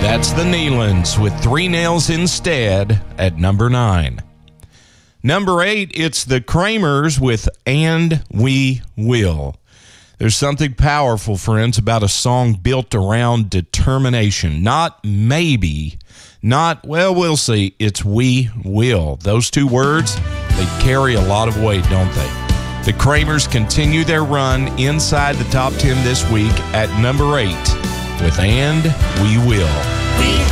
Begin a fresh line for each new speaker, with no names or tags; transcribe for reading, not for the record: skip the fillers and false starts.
That's the Nealons with 3 Nails Instead at number 9. Number 8, it's the Kramers with And We Will. There's something powerful, friends, about a song built around determination. Not maybe, not, well, we'll see. It's we will. Those 2 words, they carry a lot of weight, don't they? The Kramers continue their run inside the top 10 this week at number 8 with And We Will.